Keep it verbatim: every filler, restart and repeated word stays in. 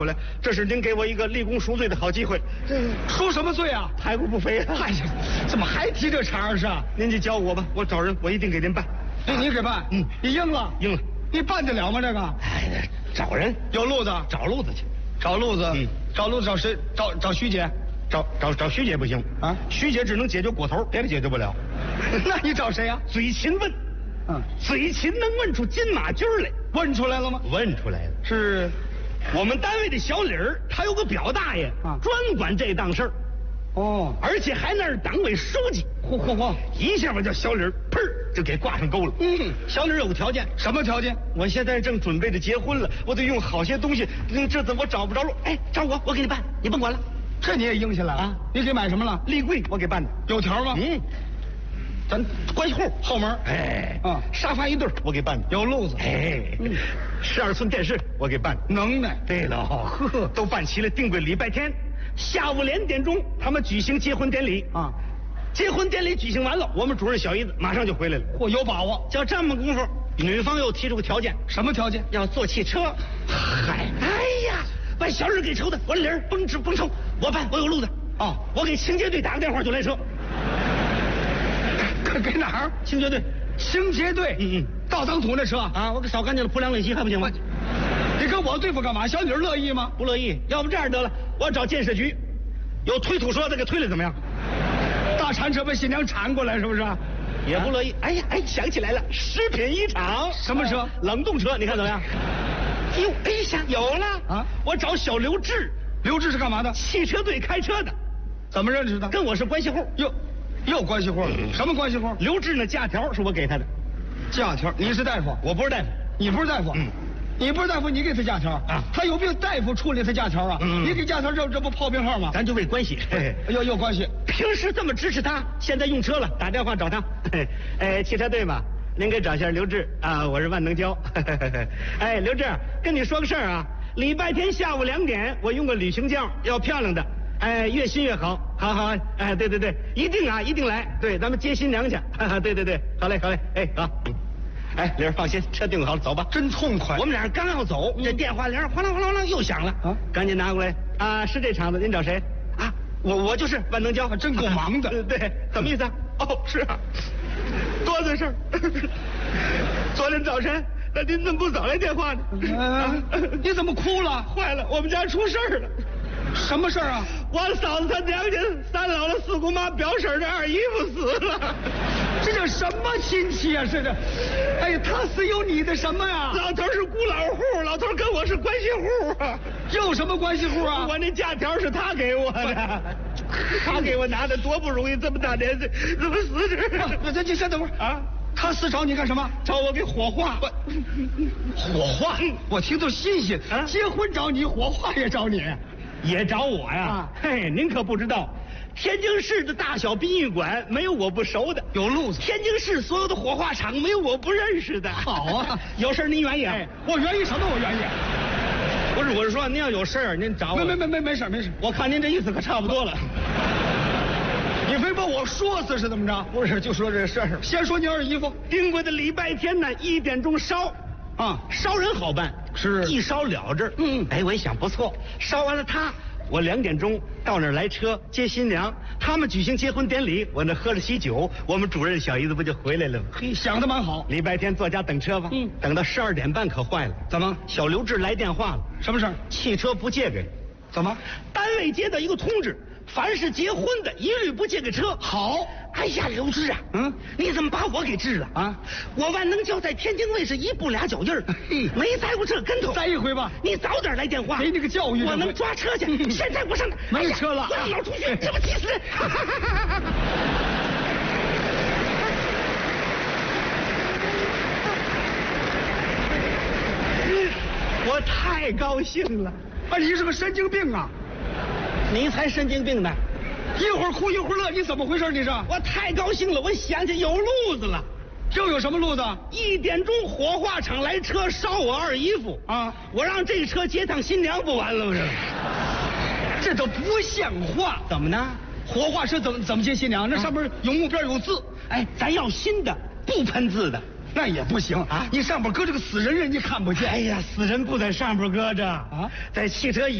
回来，这是您给我一个立功赎罪的好机会。 赎什么罪啊？ 排骨不肥啊！ 哎呀，怎么还提这茬儿是啊？ 您就教我吧，我找人，我一定给您办。 你你给办？ 嗯， 你应了， 应了。 你办得了吗？这个？ 哎，找人， 有路子， 找路子去， 找路子。 嗯， 找路子找谁？找找徐姐。 找找找徐姐不行啊， 徐姐只能解决果头，别的解决不了。 那你找谁呀？ 嘴勤问， 嗯， 嘴勤能问出金马驹来。 问出来了吗？ 问出来了， 是我们单位的小李儿，他有个表大爷啊，专管这档事儿。 哦， 而且还那是党委书记。 嚯嚯嚯！ 一下把这小李儿砰就给挂上钩了。 嗯， 小李儿有个条件， 什么条件？ 我现在正准备着结婚了，我得用好些东西。嗯，这怎么我找不着路？哎，找我，我给你办，你甭管了。 这你也应下来了啊？你给买什么了？ 立柜，我给办的。 有条吗？ 嗯，咱关系户后门。 哎， 啊， 沙发一对我给办的。 有路子。 哎，嗯，十二寸电视我给办的。 能耐。 对了，呵，都办齐了，定规礼拜天下午两点钟，他们举行结婚典礼啊。 结婚典礼举行完了，我们主任小姨子马上就回来了。 嚯，有把握。 就这么功夫，女方又提出个条件。 什么条件？ 要坐汽车。嗨，哎呀，把小李给抽的，我李儿甭吃甭抽，我办，我有路子。哦，我给清洁队打个电话就来车。 给给哪儿？ 清洁队。 清洁队。 嗯嗯。 倒腾土那车啊，我给扫干净了，铺两垒席还不行吗？ 你跟我对付干嘛？小李乐意吗？ 不乐意。要不这样得了，我找建设局，有推土车的给推了怎么样？ 大铲车把新娘铲过来是不是？ 也不乐意。哎呀，哎，想起来了，食品一厂。 什么车？ 冷冻车，你看怎么样？哟，哎呀，有了啊！我找小刘志。 刘志是干嘛的？ 汽车队开车的。 怎么认识的？ 跟我是关系户。 又又关系户？什么关系户？ 刘志那假条是我给他的。 假条？你是大夫？ 我不是大夫。 你不是大夫？嗯。你不是大夫，你给他假条啊？他有病，大夫处理他假条啊？嗯。你给假条，这这不泡病号吗？ 咱就为关系。 有有关系。 平时这么支持他，现在用车了，打电话找他。哎，汽车队嘛，您给找一下刘志啊，我是万能胶。哎，刘志，跟你说个事儿啊，礼拜天下午两点，我用个旅行轿，要漂亮的，哎，越新越好。好好，哎，对对对，一定啊，一定来。对，咱们接新娘去。哈哈，对对对，好嘞，好嘞，哎，好。哎，玲儿放心，车订好了，走吧。 真痛快。 我们俩刚要走，这电话铃哗啷哗啷哗啷又响了啊！赶紧拿过来啊！是这厂子，您找谁？啊，我我就是万能胶， 真够忙的。 对，什么意思啊？哦，是啊，多的事儿。昨天早晨，那您怎么不早来电话呢？ 你怎么哭了？ 坏了，我们家出事儿了。 什么事儿啊？ 我嫂子她娘家三姥姥、四姑妈、表婶的二姨夫死了。 这叫什么亲戚啊？是这，哎呀，他死有你的什么呀？ 老头是孤老户，老头跟我是关系户啊。 有什么关系户啊？ 我那假条是他给我的，他给我拿的，多不容易，这么大年纪怎么死这？ 那这你先等会儿啊。他死找你干什么？ 找我给火化。 火化？我听着新鲜啊！结婚找你，火化也找你， 也找我呀？啊、嘿，您可不知道。天津市的大小殡仪馆没有我不熟的， 有路子。 天津市所有的火化场没有我不认识的。 好啊， 有事您愿意啊？ 哎、我愿意什么？我愿意。 不是，我是说您要有事儿您找我。 没没没没没事没事。 我看您这意思可差不多了。 你非把我说死是怎么着？ 不是，就说这事儿。 先说你二姨夫， 定规的礼拜天呢，一点钟烧。啊，烧人好办， 是一烧了这儿。 嗯， 哎，我一想不错，烧完了他。我两点钟到那儿来车接新娘，他们举行结婚典礼，我那喝了喜酒，我们主任小姨子不就回来了吗？ 嘿，想得蛮好。 礼拜天坐家等车吧。嗯，等到十二点半可坏了。 怎么？ 小刘志来电话了。 什么事儿？ 汽车不借给。 怎么？ 单位接到一个通知，凡是结婚的，一律不借给车。 好。 哎呀，刘志啊，嗯，你怎么把我给治了啊？我万能胶在天津卫是一步俩脚印儿，没栽过这跟头。 栽一回吧。 你早点来电话， 给你个教育。 我能抓车去。现在我上哪？ 没车了。 我让老同学，这不气死人！我太高兴了。 啊，你是个神经病啊！ 你才神经病呢！ 一会儿哭一会儿乐，你怎么回事？你这我太高兴了，我想起有路子了。 又有什么路子？ 一点钟火化场来车烧我二姨夫啊！我让这车接趟新娘不完了吗？ 这都不像话！ 怎么呢？ 火化车怎么怎么接新娘？那上面有目标有字。 哎，咱要新的，不喷字的。 那也不行啊！你上边搁这个死人，人家看不见。 哎呀，死人不在上边搁着啊，在汽车椅